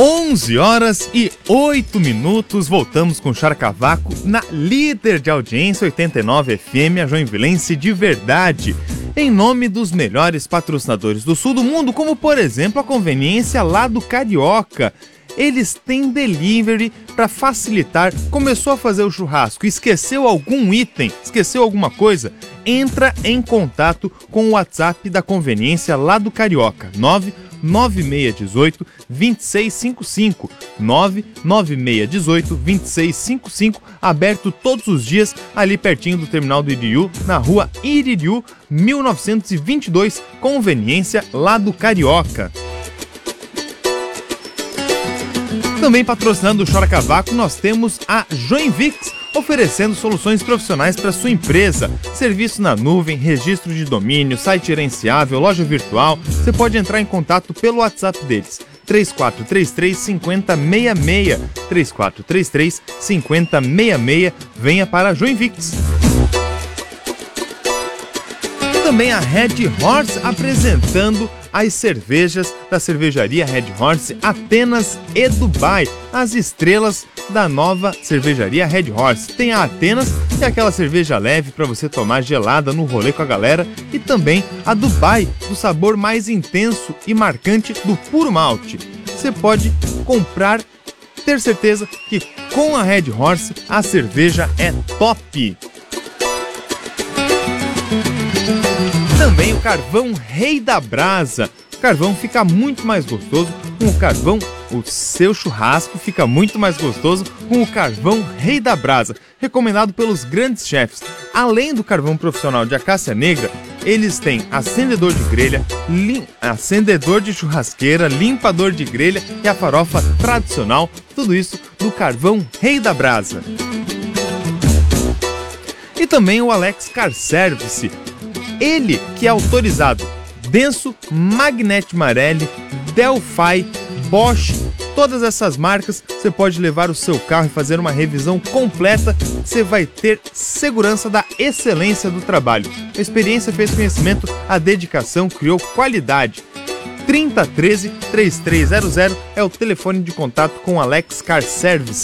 11h08, voltamos com Charcavaco na líder de audiência 89 FM, a Joinvilense de verdade. Em nome dos melhores patrocinadores do sul do mundo, como por exemplo a conveniência lá do Carioca. Eles têm delivery para facilitar. Começou a fazer o churrasco, esqueceu algum item, esqueceu alguma coisa? Entra em contato com o WhatsApp da conveniência lá do Carioca, 99618 2655, 99618 2655, aberto todos os dias ali pertinho do terminal do Iririú, na rua Iririú 1922, conveniência lá do Carioca. Também patrocinando o Chora Cavaco, nós temos a Joinvix, oferecendo soluções profissionais para sua empresa. Serviço na nuvem, registro de domínio, site gerenciável, loja virtual. Você pode entrar em contato pelo WhatsApp deles, 3433-5066, 3433-5066. Venha para a Joinvix. Também a Red Horse apresentando as cervejas da cervejaria Red Horse Atenas e Dubai, as estrelas da nova cervejaria Red Horse. Tem a Atenas, que é aquela cerveja leve para você tomar gelada no rolê com a galera, e também a Dubai, do sabor mais intenso e marcante do puro malte. Você pode comprar, ter certeza que com a Red Horse a cerveja é top. Também o carvão Rei da Brasa. O carvão fica muito mais gostoso com o carvão, o seu churrasco fica muito mais gostoso com o carvão Rei da Brasa, recomendado pelos grandes chefes. Além do carvão profissional de acácia negra, eles têm acendedor de grelha, acendedor de churrasqueira, limpador de grelha e a farofa tradicional, tudo isso do carvão Rei da Brasa. E também o Alex Car Service. Ele que é autorizado Denso, Magnete Marelli, Delphi, Bosch, todas essas marcas. Você pode levar o seu carro e fazer uma revisão completa. Você vai ter segurança da excelência do trabalho. A experiência fez conhecimento, a dedicação criou qualidade. 3013-3300 é o telefone de contato com Alex Car Service.